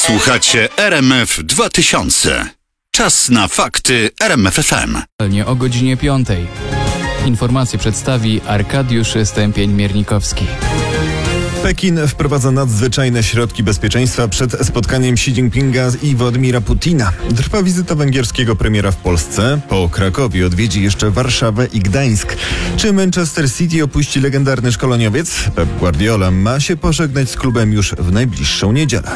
Słuchacie RMF 2000. Czas na fakty RMF FM. O godzinie 5. Informacje przedstawi Arkadiusz Stępień-Miernikowski. Pekin wprowadza nadzwyczajne środki bezpieczeństwa przed spotkaniem Xi Jinpinga i Władimira Putina. Trwa wizyta węgierskiego premiera w Polsce. Po Krakowie odwiedzi jeszcze Warszawę i Gdańsk. Czy Manchester City opuści legendarny szkoleniowiec? Pep Guardiola ma się pożegnać z klubem już w najbliższą niedzielę.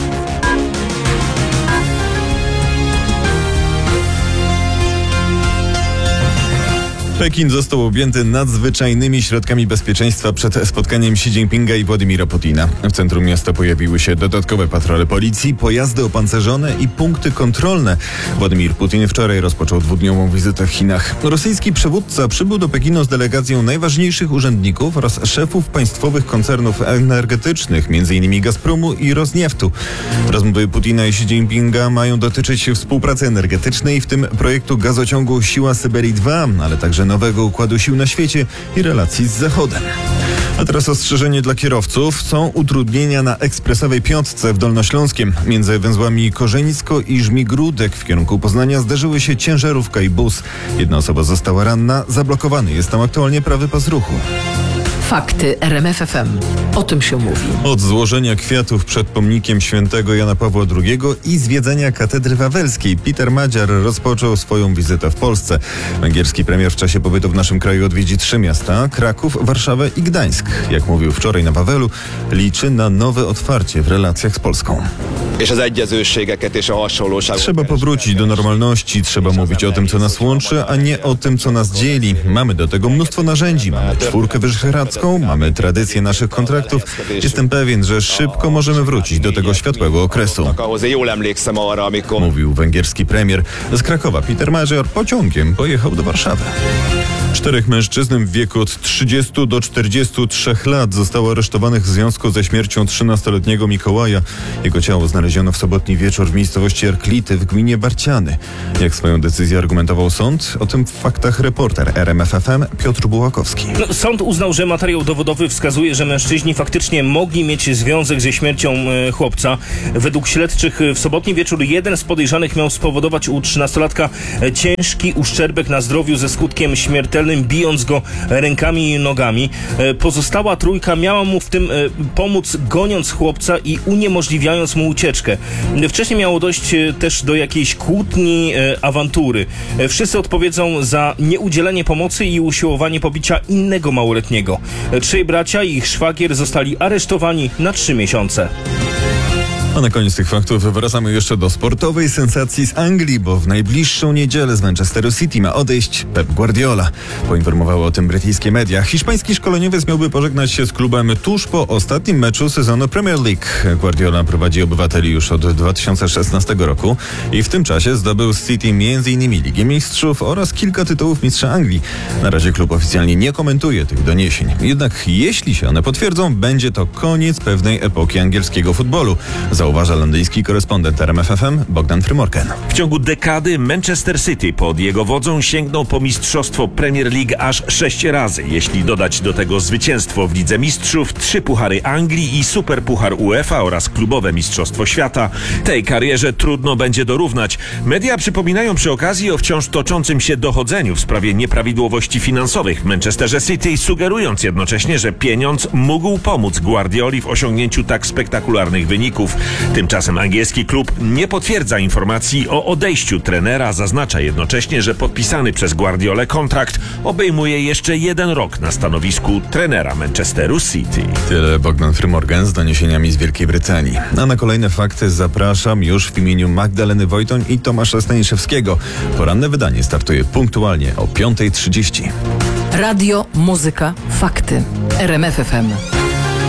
Pekin został objęty nadzwyczajnymi środkami bezpieczeństwa przed spotkaniem Xi Jinpinga i Władimira Putina. W centrum miasta pojawiły się dodatkowe patrole policji, pojazdy opancerzone i punkty kontrolne. Władimir Putin wczoraj rozpoczął dwudniową wizytę w Chinach. Rosyjski przywódca przybył do Pekinu z delegacją najważniejszych urzędników oraz szefów państwowych koncernów energetycznych, m.in. Gazpromu i Rosnieftu. Rozmowy Putina i Xi Jinpinga mają dotyczyć współpracy energetycznej, w tym projektu gazociągu Siła Syberii 2, ale także nowego układu sił na świecie i relacji z Zachodem. A teraz ostrzeżenie dla kierowców. Są utrudnienia na ekspresowej piątce w Dolnośląskiem. Między węzłami Korzeńsko i Żmigródek w kierunku Poznania zderzyły się ciężarówka i bus. Jedna osoba została ranna. Zablokowany jest tam aktualnie prawy pas ruchu. Fakty RMF FM. O tym się mówi. Od złożenia kwiatów przed pomnikiem świętego Jana Pawła II i zwiedzania katedry wawelskiej Peter Madziar rozpoczął swoją wizytę w Polsce. Węgierski premier w czasie pobytu w naszym kraju odwiedzi 3 miasta: Kraków, Warszawę i Gdańsk. Jak mówił wczoraj na Wawelu, liczy na nowe otwarcie w relacjach z Polską. Trzeba powrócić do normalności, trzeba mówić o tym, co nas łączy, a nie o tym, co nas dzieli. Mamy do tego mnóstwo narzędzi. Mamy Czwórkę Wyszehradzką, mamy tradycję naszych kontraktów. Jestem pewien, że szybko możemy wrócić do tego światłego okresu, mówił węgierski premier. Z Krakowa Peter Madziar pociągiem pojechał do Warszawy. 4 mężczyzn w wieku od 30 do 43 lat zostało aresztowanych w związku ze śmiercią 13-letniego Mikołaja. Jego ciało znaleziono w sobotni wieczór w miejscowości Arklity w gminie Barciany. Jak swoją decyzję argumentował sąd? O tym w faktach reporter RMF FM Piotr Bułakowski. Sąd uznał, że materiał dowodowy wskazuje, że mężczyźni faktycznie mogli mieć związek ze śmiercią chłopca. Według śledczych w sobotni wieczór jeden z podejrzanych miał spowodować u 13-latka ciężki uszczerbek na zdrowiu ze skutkiem śmiertelnym, bijąc go rękami i nogami. Pozostała trójka miała mu w tym pomóc, goniąc chłopca i uniemożliwiając mu ucieczkę. Wcześniej miało dojść też do jakiejś kłótni, awantury. Wszyscy odpowiedzą za nieudzielenie pomocy i usiłowanie pobicia innego małoletniego. 3 bracia i ich szwagier zostali aresztowani na 3 miesiące. A na koniec tych faktów wracamy jeszcze do sportowej sensacji z Anglii, bo w najbliższą niedzielę z Manchesteru City ma odejść Pep Guardiola. Poinformowały o tym brytyjskie media. Hiszpański szkoleniowiec miałby pożegnać się z klubem tuż po ostatnim meczu sezonu Premier League. Guardiola prowadzi obywateli już od 2016 roku i w tym czasie zdobył z City m.in. Ligę Mistrzów oraz kilka tytułów mistrza Anglii. Na razie klub oficjalnie nie komentuje tych doniesień. Jednak jeśli się one potwierdzą, będzie to koniec pewnej epoki angielskiego futbolu, zauważa londyński korespondent RMF FM Bogdan Frymorken. W ciągu dekady Manchester City pod jego wodzą sięgnął po mistrzostwo Premier League aż 6 razy. Jeśli dodać do tego zwycięstwo w Lidze Mistrzów, 3 puchary Anglii i Superpuchar UEFA oraz klubowe mistrzostwo świata, tej karierze trudno będzie dorównać. Media przypominają przy okazji o wciąż toczącym się dochodzeniu w sprawie nieprawidłowości finansowych w Manchesterze City, sugerując jednocześnie, że pieniądz mógł pomóc Guardioli w osiągnięciu tak spektakularnych wyników. Tymczasem angielski klub nie potwierdza informacji o odejściu trenera, zaznacza jednocześnie, że podpisany przez Guardiolę kontrakt obejmuje jeszcze 1 rok na stanowisku trenera Manchesteru City. Tyle Bogdan Frymorgan z doniesieniami z Wielkiej Brytanii. A na kolejne fakty zapraszam już w imieniu Magdaleny Wojtoń i Tomasza Staniszewskiego. Poranne wydanie startuje punktualnie o 5:30. Radio, muzyka, fakty. RMF FM.